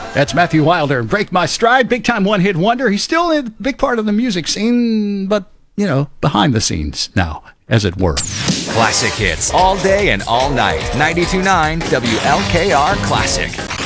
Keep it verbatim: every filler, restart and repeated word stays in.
That's Matthew Wilder. Break My Stride, big time one hit wonder. He's still a big part of the music scene, but, you know, behind the scenes now, as it were. Classic hits all day and all night. ninety-two point nine W L K R Classic.